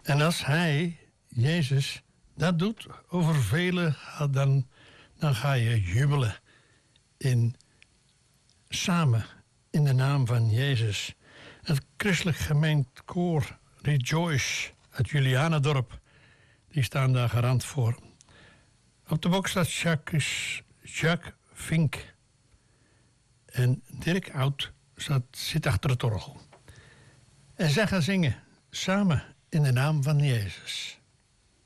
En als hij, Jezus, dat doet over velen, dan ga je jubelen samen in de naam van Jezus. Het christelijk gemeend koor Rejoice uit Julianendorp, die staan daar garant voor. Op de box staat Jacques Vink. En Dirk Oud zit achter het orgel. En zij gaan zingen, samen in de naam van Jezus.